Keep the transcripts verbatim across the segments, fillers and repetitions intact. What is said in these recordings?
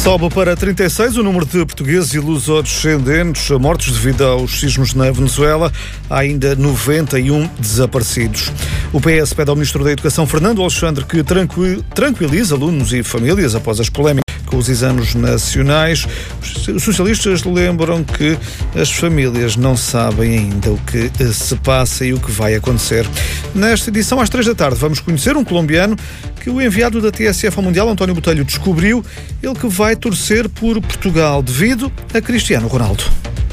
Sobe para trinta e seis o número de portugueses e luso-descendentes mortos devido aos sismos na Venezuela. Há ainda noventa e um desaparecidos. O P S pede ao Ministro da Educação, Fernando Alexandre, que tranquilize alunos e famílias após as polémicas com os exames nacionais. Os socialistas lembram que as famílias não sabem ainda o que se passa e o que vai acontecer. Nesta edição, às três da tarde, vamos conhecer um colombiano que o enviado da T S F ao Mundial, António Botelho, descobriu. Ele que vai torcer por Portugal devido a Cristiano Ronaldo.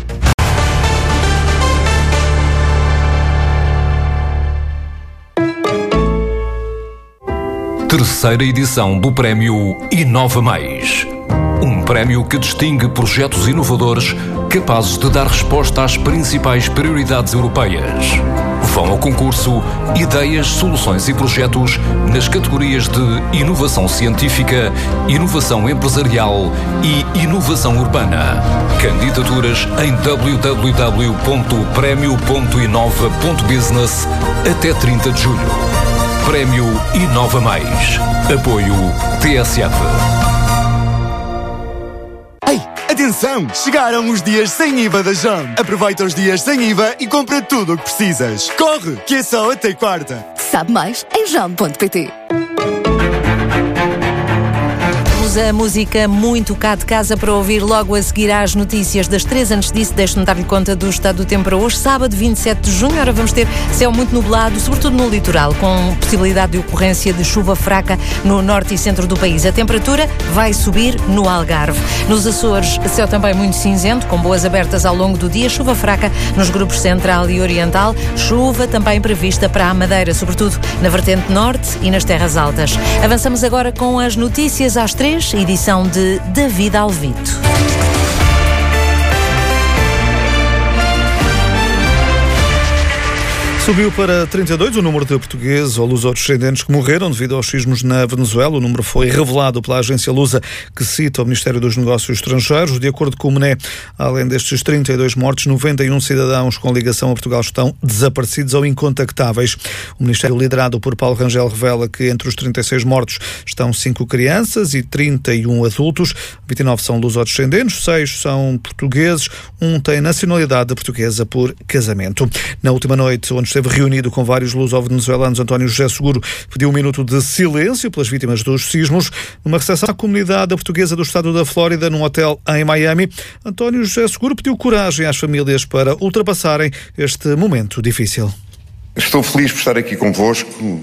Terceira edição do Prémio Inova Mais. Um prémio que distingue projetos inovadores capazes de dar resposta às principais prioridades europeias. Vão ao concurso ideias, soluções e projetos nas categorias de inovação científica, inovação empresarial e inovação urbana. Candidaturas em w w w ponto prémio ponto inova ponto business até trinta de julho. Prémio Inova Mais. Apoio T S F. Ei, atenção! Chegaram os dias sem I V A da Jam. Aproveita os dias sem I V A e compra tudo o que precisas. Corre, que é só até quarta. Sabe mais em jam ponto pt. A música muito cá de casa para ouvir logo a seguir às notícias das três. Antes disso, deixe-me dar-lhe conta do estado do tempo para hoje. Sábado, vinte e sete de junho, ora vamos ter céu muito nublado, sobretudo no litoral, com possibilidade de ocorrência de chuva fraca no norte e centro do país. A temperatura vai subir no Algarve. Nos Açores, céu também muito cinzento, com boas abertas ao longo do dia, chuva fraca nos grupos central e oriental, chuva também prevista para a Madeira, sobretudo na vertente norte e nas terras altas. Avançamos agora com as notícias às três. Edição de David Alvito. Subiu para trinta e dois o número de portugueses ou luso-descendentes que morreram devido aos sismos na Venezuela. O número foi revelado pela agência lusa que cita o Ministério dos Negócios Estrangeiros. De acordo com o M N E, além destes trinta e dois mortos, noventa e um cidadãos com ligação a Portugal estão desaparecidos ou incontactáveis. O Ministério liderado por Paulo Rangel revela que entre os trinta e seis mortos estão cinco crianças e trinta e um adultos. vinte e nove são luso-descendentes, seis são portugueses, um tem nacionalidade portuguesa por casamento. Na última noite, onde esteve reunido com vários luso-venezuelanos, António José Seguro pediu um minuto de silêncio pelas vítimas dos sismos. Numa recepção à comunidade portuguesa do estado da Flórida, num hotel em Miami, António José Seguro pediu coragem às famílias para ultrapassarem este momento difícil. Estou feliz por estar aqui convosco,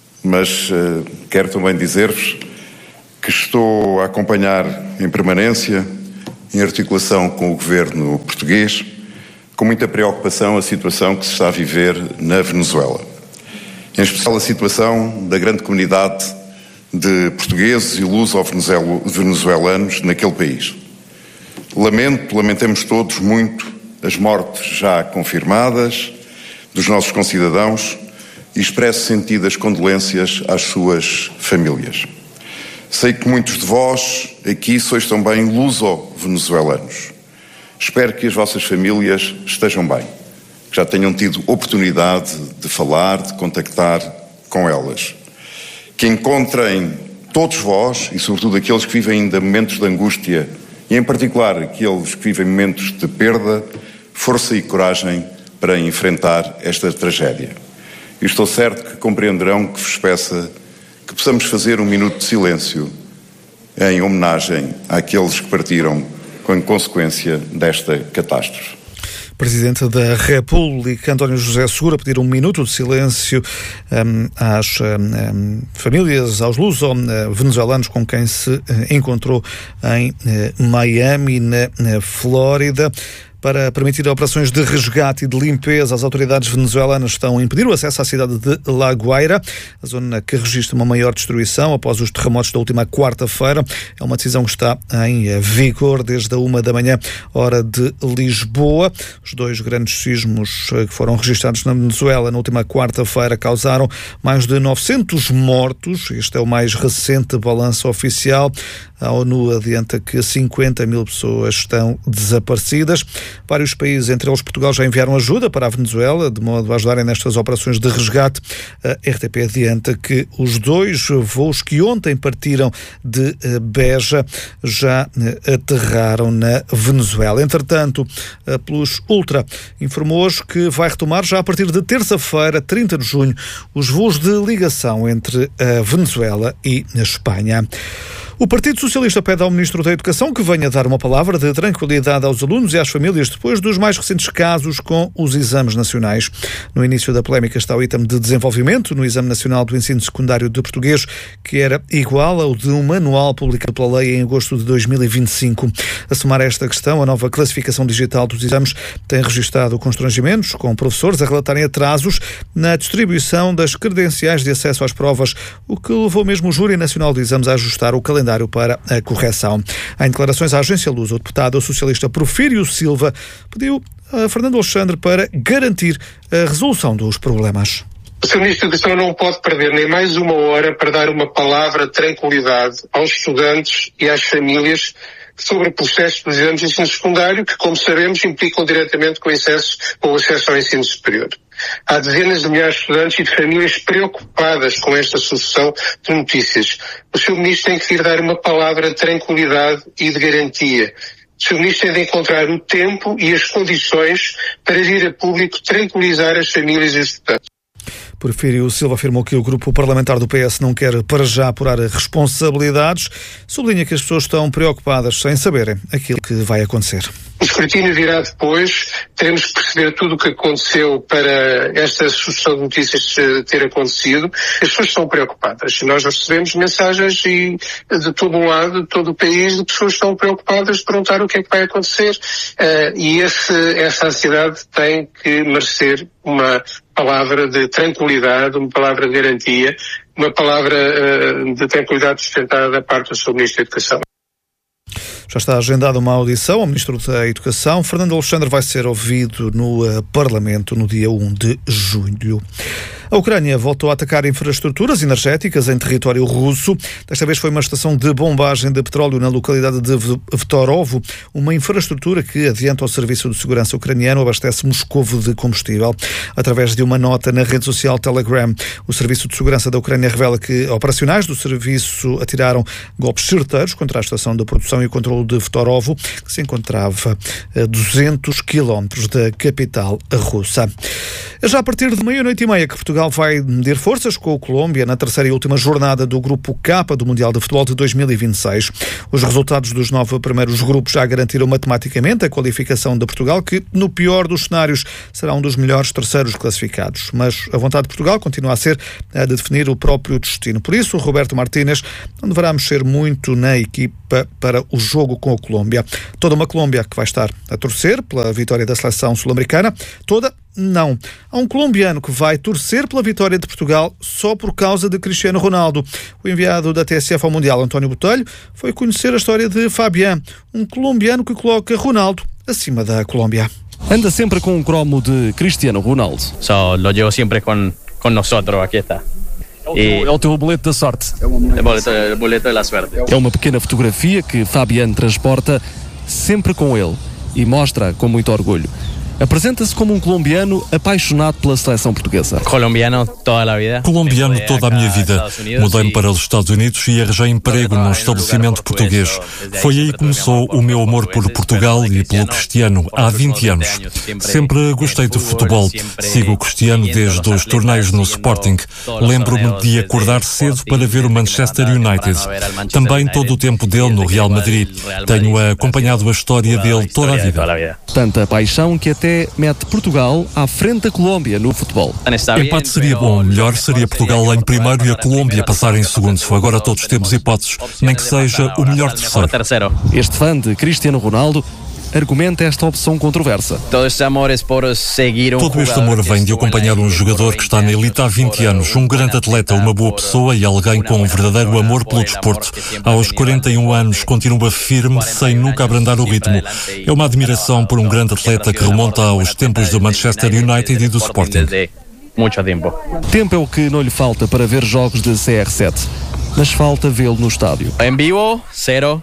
mas uh, quero também dizer-vos que estou a acompanhar em permanência, em articulação com o governo português, com muita preocupação a situação que se está a viver na Venezuela. Em especial a situação da grande comunidade de portugueses e luso-venezuelanos naquele país. Lamento, lamentemos todos muito as mortes já confirmadas dos nossos concidadãos e expresso sentidas condolências às suas famílias. Sei que muitos de vós aqui sois também luso-venezuelanos. Espero que as vossas famílias estejam bem, que já tenham tido oportunidade de falar, de contactar com elas. Que encontrem todos vós, e sobretudo aqueles que vivem ainda momentos de angústia, e em particular aqueles que vivem momentos de perda, força e coragem para enfrentar esta tragédia. E estou certo que compreenderão que vos peça que possamos fazer um minuto de silêncio em homenagem àqueles que partiram em consequência desta catástrofe. Presidente da República, António José Seguro, a pedir um minuto de silêncio um, às um, famílias, aos luso-venezuelanos com quem se encontrou em uh, Miami, na, na Flórida. Para permitir operações de resgate e de limpeza, as autoridades venezuelanas estão a impedir o acesso à cidade de La Guaira, a zona que registra uma maior destruição após os terremotos da última quarta-feira. É uma decisão que está em vigor desde a uma da manhã, hora de Lisboa. Os dois grandes sismos que foram registrados na Venezuela na última quarta-feira causaram mais de novecentos mortos. Este é o mais recente balanço oficial. A ONU adianta que cinquenta mil pessoas estão desaparecidas. Vários países, entre eles Portugal, já enviaram ajuda para a Venezuela, de modo a ajudarem nestas operações de resgate. A R T P adianta que os dois voos que ontem partiram de Beja já aterraram na Venezuela. Entretanto, a Plus Ultra informou hoje que vai retomar já a partir de terça-feira, trinta de junho, os voos de ligação entre a Venezuela e a Espanha. O Partido Socialista pede ao Ministro da Educação que venha dar uma palavra de tranquilidade aos alunos e às famílias depois dos mais recentes casos com os exames nacionais. No início da polémica está o item de desenvolvimento no Exame Nacional do Ensino Secundário de Português, que era igual ao de um manual publicado pela lei em agosto de dois mil e vinte e cinco. A somar a esta questão, a nova classificação digital dos exames tem registado constrangimentos, com professores a relatarem atrasos na distribuição das credenciais de acesso às provas, o que levou mesmo o Júri Nacional de Exames a ajustar o calendário para a correção. Em declarações à Agência Lusa, o deputado socialista Porfírio Silva pediu a Fernando Alexandre para garantir a resolução dos problemas. O senhor Ministro da Educação não pode perder nem mais uma hora para dar uma palavra de tranquilidade aos estudantes e às famílias sobre o processo dos exames de ensino secundário, que, como sabemos, implicam diretamente com, excesso, com o acesso ao ensino superior. Há dezenas de milhares de estudantes e de famílias preocupadas com esta sucessão de notícias. O senhor Ministro tem que ir dar uma palavra de tranquilidade e de garantia. O senhor Ministro tem de encontrar o tempo e as condições para vir a público tranquilizar as famílias e os estudantes. Porfírio Silva afirmou que o grupo parlamentar do P S não quer para já apurar responsabilidades. Sublinha que as pessoas estão preocupadas sem saberem aquilo que vai acontecer. O escrutínio virá depois, teremos que perceber tudo o que aconteceu para esta sucessão de notícias ter acontecido. As pessoas estão preocupadas. Nós recebemos mensagens e, de todo um lado, de todo o país, de pessoas que estão preocupadas de perguntar o que é que vai acontecer. Uh, e esse, essa ansiedade tem que merecer uma palavra de tranquilidade, uma palavra de garantia, uma palavra uh, de tranquilidade sustentada da parte do senhor Ministro da Educação. Já está agendada uma audição ao Ministro da Educação. Fernando Alexandre vai ser ouvido no uh, Parlamento no dia um de junho. A Ucrânia voltou a atacar infraestruturas energéticas em território russo. Desta vez foi uma estação de bombagem de petróleo na localidade de Vtorovo, uma infraestrutura que, adianta ao Serviço de Segurança ucraniano, abastece Moscovo de combustível. Através de uma nota na rede social Telegram, o Serviço de Segurança da Ucrânia revela que operacionais do serviço atiraram golpes certeiros contra a estação de produção e controle de Vtorovo, que se encontrava a duzentos quilómetros da capital russa. Já a partir de meia-noite e meia que Portugal vai medir forças com a Colômbia na terceira e última jornada do Grupo K do Mundial de Futebol de dois mil e vinte e seis. Os resultados dos nove primeiros grupos já garantiram matematicamente a qualificação de Portugal, que, no pior dos cenários, será um dos melhores terceiros classificados. Mas a vontade de Portugal continua a ser a de definir o próprio destino. Por isso, o Roberto Martínez não deverá mexer muito na equipa para o jogo com a Colômbia. Toda uma Colômbia que vai estar a torcer pela vitória da seleção sul-americana. Toda? Não. Há um colombiano que vai torcer pela vitória de Portugal só por causa de Cristiano Ronaldo. O enviado da T S F ao Mundial, António Botelho, foi conhecer a história de Fabián, um colombiano que coloca Ronaldo acima da Colômbia. Anda sempre com um cromo de Cristiano Ronaldo. So, lo llevo sempre con, con nosotros, aqui está. É o, teu, é o teu boleto da sorte. É o boleto, o boleto da sorte. É uma pequena fotografia que Fabián transporta sempre com ele e mostra com muito orgulho. Apresenta-se como um colombiano apaixonado pela seleção portuguesa. Colombiano toda a vida. Colombiano toda a minha vida. Mudei-me para os Estados Unidos e arranjei emprego num estabelecimento português. Foi aí que começou o meu amor por Portugal e pelo Cristiano, há vinte anos. Sempre gostei de futebol. Sigo o Cristiano desde os torneios no Sporting. Lembro-me de acordar cedo para ver o Manchester United. Também todo o tempo dele no Real Madrid. Tenho acompanhado a história dele toda a vida. Tanta paixão que até mete Portugal à frente da Colômbia no futebol. Empate seria bom. Melhor seria Portugal em primeiro e a Colômbia passar em segundo. Agora todos temos hipóteses, nem que seja o melhor terceiro. Este fã de Cristiano Ronaldo argumenta esta opção controversa. Todo este amor vem de acompanhar um jogador que está na elite há vinte anos, um grande atleta, uma boa pessoa e alguém com um verdadeiro amor pelo desporto. Aos quarenta e um anos continua firme, sem nunca abrandar o ritmo. É uma admiração por um grande atleta que remonta aos tempos do Manchester United e do Sporting. Tempo é o que não lhe falta para ver jogos de C R sete. mas falta vê-lo no estádio. Em vivo, zero.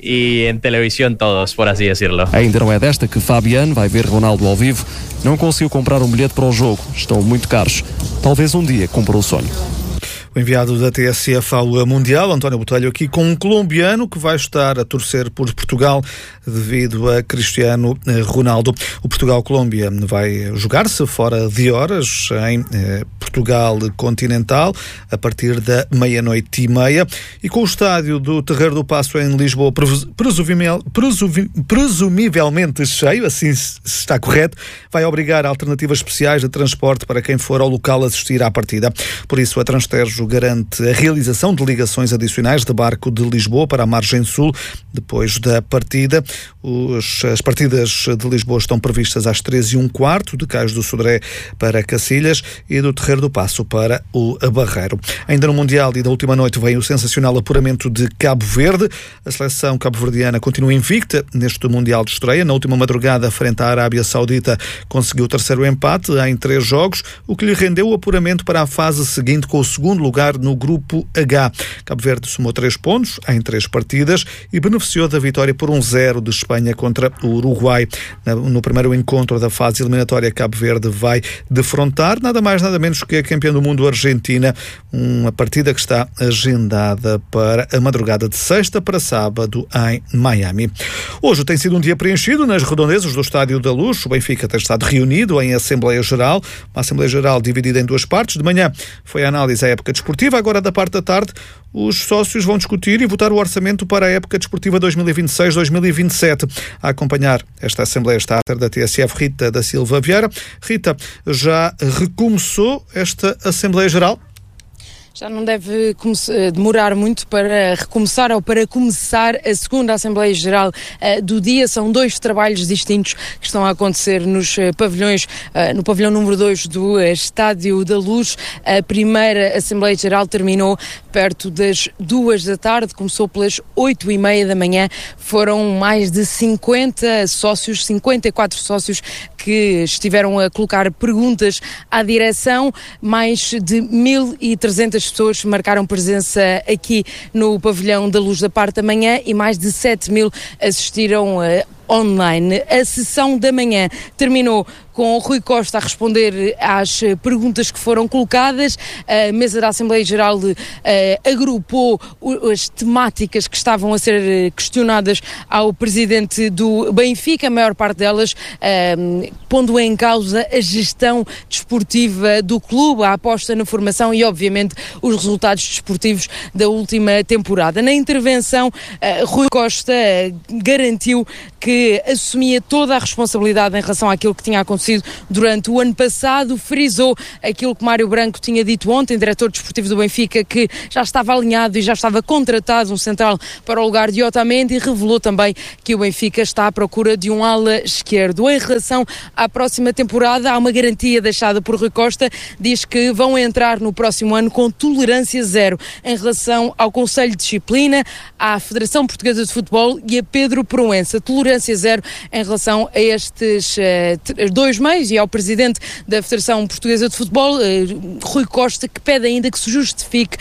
E em televisão todos, por assim decirlo. Ainda não é desta que Fabián vai ver Ronaldo ao vivo. Não conseguiu comprar um bilhete para o jogo. Estão muito caros. Talvez um dia cumpra o sonho. O enviado da T S F ao Mundial, António Botelho, aqui com um colombiano que vai estar a torcer por Portugal devido a Cristiano Ronaldo. O Portugal-Colômbia vai jogar-se fora de horas em eh, Portugal continental a partir da meia-noite e meia e com o estádio do Terreiro do Paço em Lisboa presumil, presumil, presumivelmente cheio, assim se está correto, vai obrigar alternativas especiais de transporte para quem for ao local assistir à partida. Por isso, a Transtejo garante a realização de ligações adicionais de barco de Lisboa para a margem sul depois da partida. Os, as partidas de Lisboa estão previstas às três e um quarto, de Cais do Sodré para Cacilhas e do Terreiro do Paço para o Barreiro. Ainda no Mundial e da última noite vem o sensacional apuramento de Cabo Verde. A seleção cabo-verdiana continua invicta neste Mundial de estreia. Na última madrugada, frente à Arábia Saudita, conseguiu o terceiro empate em três jogos, o que lhe rendeu o apuramento para a fase seguinte com o segundo lugar no Grupo H. Cabo Verde somou três pontos em três partidas e beneficiou da vitória por um zero de Espanha contra o Uruguai. No primeiro encontro da fase eliminatória, Cabo Verde vai defrontar nada mais nada menos que a campeã do mundo Argentina, uma partida que está agendada para a madrugada de sexta para sábado em Miami. Hoje tem sido um dia preenchido nas redondezas do Estádio da Luz. O Benfica tem estado reunido em Assembleia Geral, uma Assembleia Geral dividida em duas partes. De manhã foi a análise à época desportiva, agora da parte da tarde os sócios vão discutir e votar o orçamento para a época desportiva dois mil e vinte e seis dois mil e vinte e sete. A acompanhar esta Assembleia está a da T S F, Rita da Silva Vieira. Rita, já recomeçou esta Assembleia Geral? Já não deve demorar muito para recomeçar ou para começar a segunda Assembleia Geral uh, do dia. São dois trabalhos distintos que estão a acontecer nos uh, pavilhões, uh, no pavilhão número dois do uh, Estádio da Luz. A primeira Assembleia Geral terminou perto das duas da tarde, começou pelas oito e meia da manhã. Foram mais de cinquenta sócios, cinquenta e quatro sócios que estiveram a colocar perguntas à direção. Mais de mil e trezentas pessoas marcaram presença aqui no pavilhão da Luz da parte da manhã e mais de sete mil assistiram a online. A sessão da manhã terminou com o Rui Costa a responder às perguntas que foram colocadas. A mesa da Assembleia Geral uh, agrupou as temáticas que estavam a ser questionadas ao presidente do Benfica, a maior parte delas uh, pondo em causa a gestão desportiva do clube, a aposta na formação e, obviamente, os resultados desportivos da última temporada. Na intervenção, uh, Rui Costa uh, garantiu que assumia toda a responsabilidade em relação àquilo que tinha acontecido durante o ano passado, frisou aquilo que Mário Branco tinha dito ontem, diretor desportivo do Benfica, que já estava alinhado e já estava contratado um central para o lugar de Otamendi, e revelou também que o Benfica está à procura de um ala esquerdo. Em relação à próxima temporada, há uma garantia deixada por Rui Costa, diz que vão entrar no próximo ano com tolerância zero em relação ao Conselho de Disciplina, à Federação Portuguesa de Futebol e a Pedro Proença. Tolerância zero em relação a estes uh, dois meios e ao presidente da Federação Portuguesa de Futebol, uh, Rui Costa, que pede ainda que se justifique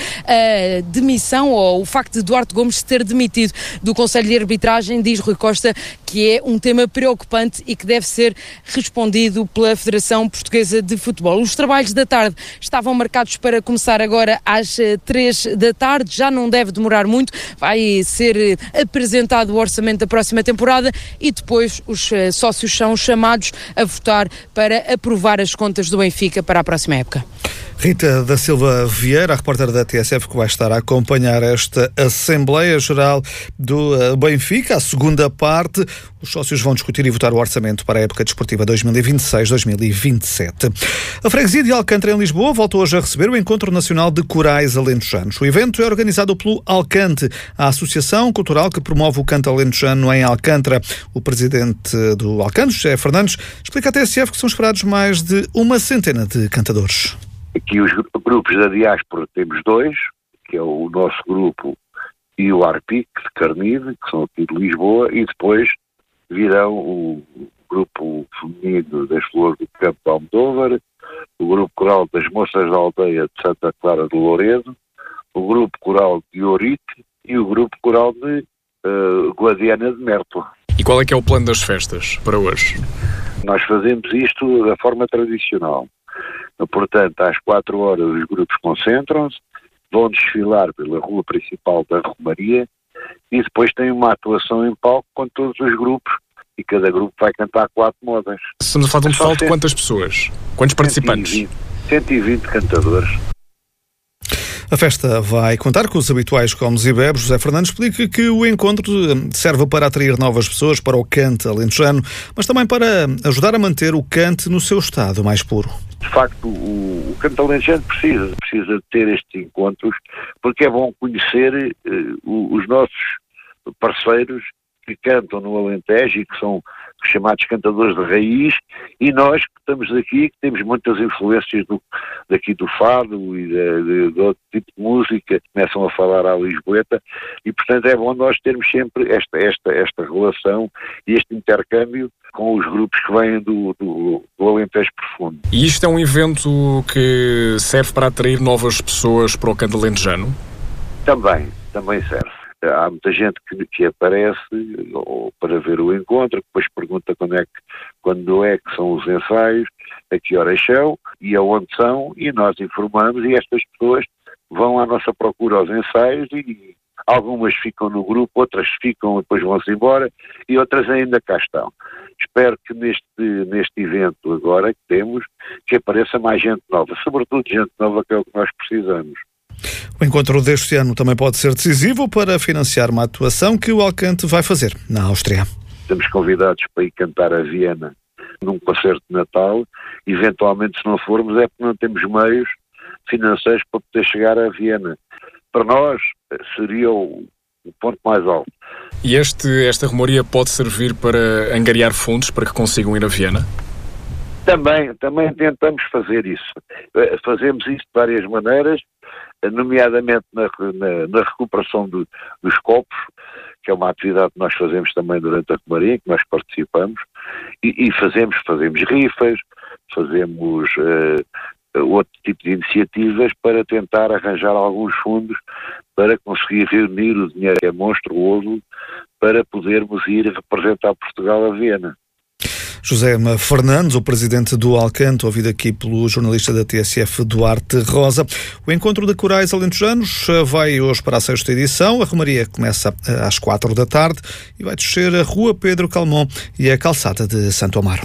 a demissão ou o facto de Duarte Gomes ter demitido do Conselho de Arbitragem. Diz Rui Costa que é um tema preocupante e que deve ser respondido pela Federação Portuguesa de Futebol. Os trabalhos da tarde estavam marcados para começar agora às três da tarde, já não deve demorar muito, vai ser apresentado o orçamento da próxima temporada e depois os sócios são chamados a votar para aprovar as contas do Benfica para a próxima época. Rita da Silva Vieira, a repórter da T S F, que vai estar a acompanhar esta Assembleia Geral do Benfica, a segunda parte. Os sócios vão discutir e votar o orçamento para a época desportiva dois mil e vinte e seis dois mil e vinte e sete. A freguesia de Alcântara, em Lisboa, voltou hoje a receber o Encontro Nacional de Corais Alentejanos. O evento é organizado pelo Alcante, a associação cultural que promove o canto alentejano em Alcântara. O presidente do Alcante, José Fernandes, explica à T S F que são esperados mais de uma centena de cantadores. Aqui os grupos da diáspora temos dois, que é o nosso grupo e o Arpic de Carnide, que são aqui de Lisboa, e depois virão o grupo feminino das Flores do Campo de Almodóvar, o grupo coral das Moças da Aldeia de Santa Clara de Louredo, o Grupo Coral de Ourique e o Grupo Coral de uh, Guadiana de Mértola. E qual é que é o plano das festas para hoje? Nós fazemos isto da forma tradicional. Portanto, às quatro horas os grupos concentram-se, vão desfilar pela rua principal da Romaria e depois tem uma atuação em palco com todos os grupos e cada grupo vai cantar quatro modas. Estamos a falar de um total de quantas pessoas? Quantos participantes? cento e vinte cantadores. A festa vai contar com os habituais comes e bebes. José Fernandes explica que o encontro serve para atrair novas pessoas para o cante alentejano, mas também para ajudar a manter o cante no seu estado mais puro. De facto, o, o cante alentejano precisa, precisa de ter estes encontros, porque é bom conhecer uh, os nossos parceiros que cantam no Alentejo e que são chamados cantadores de raiz, e nós que estamos aqui, que temos muitas influências do, daqui do fado e de, de, de outro tipo de música, começam a falar à lisboeta, e portanto é bom nós termos sempre esta, esta, esta relação e este intercâmbio com os grupos que vêm do, do, do Alentejo Profundo. E isto é um evento que serve para atrair novas pessoas para o canto alentejano? Também, também serve. Há muita gente que, que aparece ou para ver o encontro, depois pergunta quando é, que, quando é que são os ensaios, a que horas são e aonde são, e nós informamos, e estas pessoas vão à nossa procura aos ensaios e algumas ficam no grupo, outras ficam e depois vão-se embora e outras ainda cá estão. Espero que neste, neste evento agora que temos, que apareça mais gente nova, sobretudo gente nova, que é o que nós precisamos. O encontro deste ano também pode ser decisivo para financiar uma atuação que o Alcante vai fazer na Áustria. Estamos convidados para ir cantar a Viena num concerto de Natal. Eventualmente, se não formos, é porque não temos meios financeiros para poder chegar a Viena. Para nós, seria o, o ponto mais alto. E este, esta romaria pode servir para angariar fundos para que consigam ir a Viena? Também, também tentamos fazer isso. Fazemos isso de várias maneiras, nomeadamente na, na, na recuperação do, dos copos, que é uma atividade que nós fazemos também durante a romaria, que nós participamos, e, e fazemos, fazemos rifas, fazemos uh, outro tipo de iniciativas para tentar arranjar alguns fundos para conseguir reunir o dinheiro que é monstruoso para podermos ir representar Portugal a Viena. José Fernandes, o presidente do Alcante, ouvido aqui pelo jornalista da T S F, Duarte Rosa. O encontro de corais alentejanos vai hoje para a sexta edição. A romaria começa às quatro da tarde e vai descer a Rua Pedro Calmon e a calçada de Santo Amaro.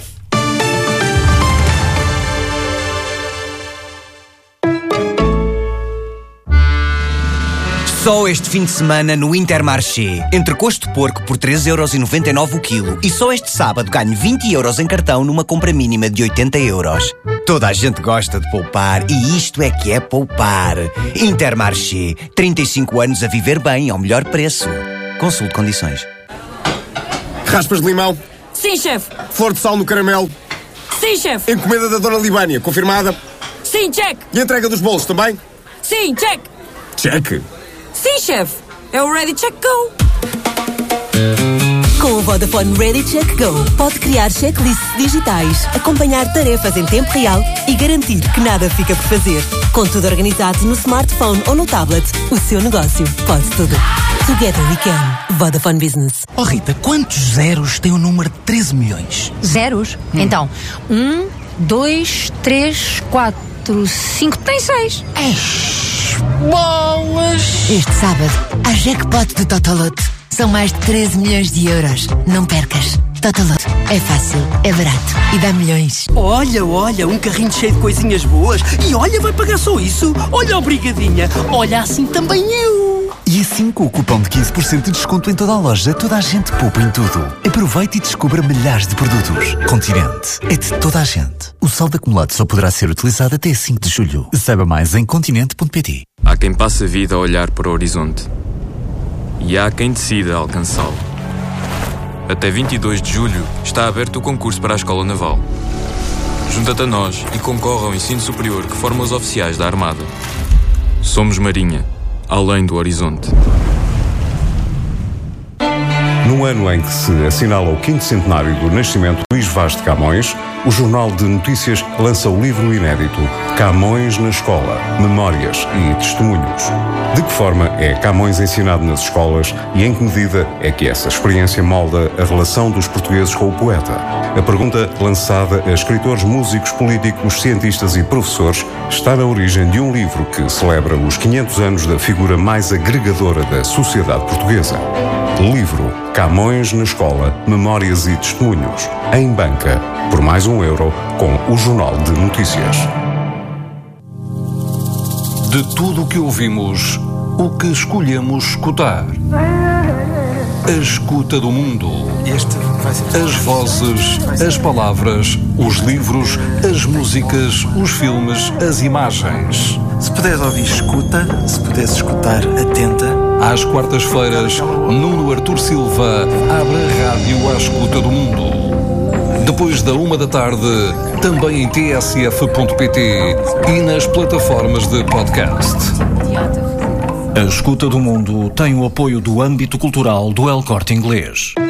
Só este fim de semana no Intermarché. Entrecosto de porco por três euros e noventa e nove o quilo. E só este sábado ganho vinte euros em cartão numa compra mínima de oitenta euros. Toda a gente gosta de poupar e isto é que é poupar. Intermarché. trinta e cinco anos a viver bem ao melhor preço. Consulte condições. Raspas de limão? Sim, chefe. Flor de sal no caramelo? Sim, chefe. Encomenda da Dona Libânia, confirmada? Sim, check. E a entrega dos bolos também? Sim, check. Check. Sim, chefe. É o Ready Check Go. Com o Vodafone Ready Check Go, pode criar checklists digitais, acompanhar tarefas em tempo real e garantir que nada fica por fazer. Com tudo organizado no smartphone ou no tablet, o seu negócio pode tudo. Together we can. Vodafone Business. Oh Rita, quantos zeros tem o número de treze milhões? Zeros? Hum. Então, um, dois, três, quatro, cinco, tem seis. Eish, bolas! Este sábado, há jackpot do Totolote. São mais de treze milhões de euros. Não percas. Totolote. É fácil, é barato e dá milhões. Olha, olha, um carrinho cheio de coisinhas boas. E olha, vai pagar só isso. Olha, obrigadinha. Olha, assim também eu. E assim, com o cupom de quinze por cento de desconto em toda a loja, toda a gente poupa em tudo. Aproveite e descubra milhares de produtos. Continente. É de toda a gente. O saldo acumulado só poderá ser utilizado até cinco de julho. Saiba mais em continente ponto pt. Há quem passe a vida a olhar para o horizonte. E há quem decida alcançá-lo. Até vinte e dois de julho está aberto o concurso para a Escola Naval. Junta-te a nós e concorre ao ensino superior que forma os oficiais da Armada. Somos Marinha, além do horizonte. No ano em que se assinala o quinto centenário do nascimento de Luís Vaz de Camões, o Jornal de Notícias lança o livro inédito Camões na Escola, Memórias e Testemunhos. De que forma é Camões ensinado nas escolas e em que medida é que essa experiência molda a relação dos portugueses com o poeta? A pergunta, lançada a escritores, músicos, políticos, cientistas e professores, está na origem de um livro que celebra os quinhentos anos da figura mais agregadora da sociedade portuguesa. Livro Camões na Escola, Memórias e Testemunhos, em banca, por mais um euro, com o Jornal de Notícias. De tudo o que ouvimos, o que escolhemos escutar. A escuta do mundo. As vozes, as palavras, os livros, as músicas, os filmes, as imagens. Se puderes ouvir, escuta. Se puderes escutar, atenta. Às quartas-feiras, Nuno Artur Silva abre a rádio à escuta do mundo. Depois da uma da tarde, também em t s f ponto p t e nas plataformas de podcast. A Escuta do Mundo tem o apoio do âmbito cultural do El Corte Inglês.